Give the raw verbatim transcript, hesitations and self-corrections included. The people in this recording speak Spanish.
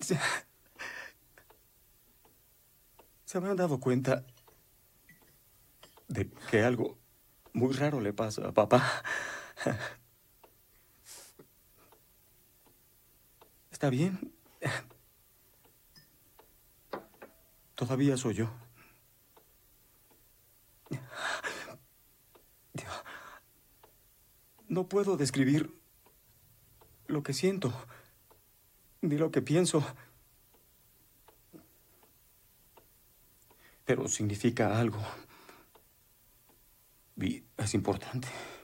¿Se, ¿Se habrán dado cuenta de que algo muy raro le pasa a papá? ¿Está bien? Todavía soy yo. No puedo describir lo que siento, ni lo que pienso. Pero significa algo. Y es importante.